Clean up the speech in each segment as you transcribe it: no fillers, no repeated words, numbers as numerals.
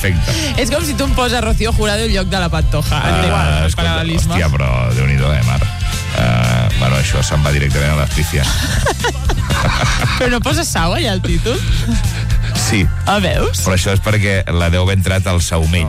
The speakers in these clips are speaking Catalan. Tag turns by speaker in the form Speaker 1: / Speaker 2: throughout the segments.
Speaker 1: perfecte.
Speaker 2: És com si tu em poses Rocío Jurado en lloc de la Pantoja. El paral·lelisme.
Speaker 1: Hòstia, però Déu-n'hi-do, Mar. Bueno, això se'n va directament a l'Espícia.
Speaker 2: Però no poses Sau allà al títol?
Speaker 1: Sí.
Speaker 2: Ah, veus?
Speaker 1: Però això és perquè la deu haver entrat al Saumell.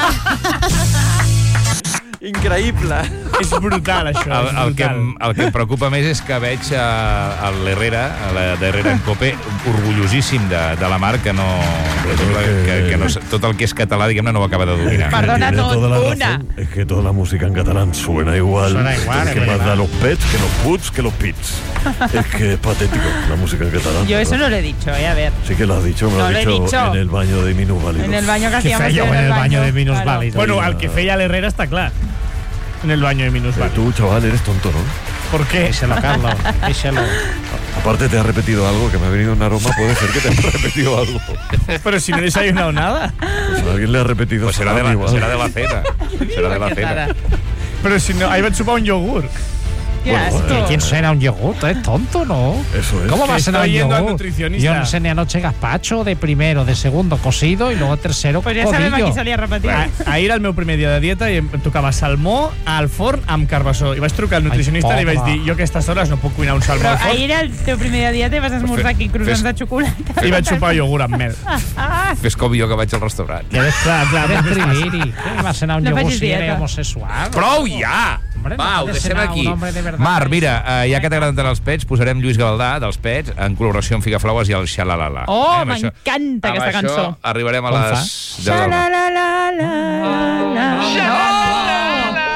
Speaker 3: Increïble.
Speaker 4: És brutal, això.
Speaker 1: El que em preocupa més és que veig a l'Herrera, d'Herrera en Cope, orgullosíssim de la Mar, que no... Tot el que es català, diguem-ne, no ho acaba de dominar.
Speaker 2: Perdona, una.
Speaker 5: Es que toda la música en catalán suena igual.
Speaker 4: Suena igual,
Speaker 5: Es que
Speaker 4: es
Speaker 5: más
Speaker 4: verdad.
Speaker 5: da los pets que los puts que los pits. Es que es patético la música en catalán.
Speaker 6: Yo eso no lo he dicho, a ver.
Speaker 5: Sí que lo has dicho, me lo
Speaker 6: No
Speaker 5: has
Speaker 6: lo he
Speaker 5: dicho
Speaker 6: dicho.
Speaker 5: en el baño de minusválidos.
Speaker 6: En el baño que
Speaker 4: Que
Speaker 6: hacíamos
Speaker 4: feia
Speaker 6: en
Speaker 4: en
Speaker 6: el baño
Speaker 4: de
Speaker 6: claro.
Speaker 4: minusválidos. Bueno, el que feia l'Herrera està clar. En el baño de minusválidos.
Speaker 5: Tú, chaval, eres tonto, ¿no?
Speaker 4: ¿Por qué? Díselo, Carlos, díselo.
Speaker 5: Aparte te has repetido algo, que me ha venido un aroma, puede ser que te has repetido algo.
Speaker 4: Pero si no he desayunado nada.
Speaker 5: Pues a alguien le ha repetido
Speaker 1: Pues serà de
Speaker 5: salami o algo.
Speaker 1: la cena. Serà de la cena.
Speaker 4: Pero si no, ahí va a chupar un yogur.
Speaker 6: Qué
Speaker 5: Bueno,
Speaker 6: asco.
Speaker 7: ¿Quién cena un yogur? ¿Es tonto, no?
Speaker 5: Eso es.
Speaker 7: ¿Cómo va a
Speaker 4: Que
Speaker 7: cenar un
Speaker 4: estoy yendo al
Speaker 7: yogur?
Speaker 4: nutricionista.
Speaker 7: Yo cené anoche gazpacho de primero, de segundo cocido y luego tercero
Speaker 6: Pues ja sabem a
Speaker 7: codillo.
Speaker 6: qui se li ha repetit.
Speaker 4: Ahir era el meu primer dia de dieta i em tocava salmó al forn amb carbassó. I vaig trucar al nutricionista i li vaig
Speaker 7: pobre.
Speaker 4: dir jo a aquestes hores no puc cuinar un salmó
Speaker 6: Però
Speaker 4: al forn.
Speaker 6: ahir era el teu primer dia de dieta i vas esmorzar aquí croissants de xocolata.
Speaker 4: I vaig xupar iogurt amb mel.
Speaker 1: Fes com jo que vaig al restaurant.
Speaker 4: Clar,
Speaker 7: Eres triguiri. ¿Qué va a cenar un
Speaker 6: No
Speaker 7: yogur
Speaker 6: facis
Speaker 7: si eres
Speaker 6: dieta.
Speaker 7: homosexual?
Speaker 1: Prou ja!
Speaker 7: Hombre, no
Speaker 1: Va, ho
Speaker 7: puede
Speaker 1: deixem
Speaker 7: cenar
Speaker 1: aquí.
Speaker 7: un hombre de verdad.
Speaker 1: Mar, mira, ja que t'agraden tant els pets, posarem Lluís Gavaldà, dels pets, en col·laboració amb Figaflaues i el Xalalala.
Speaker 6: Oh,
Speaker 1: Amb això-
Speaker 6: m'encanta aquesta
Speaker 1: amb
Speaker 6: cançó.
Speaker 1: això arribarem a
Speaker 7: Com fa?
Speaker 1: les 10 del matí.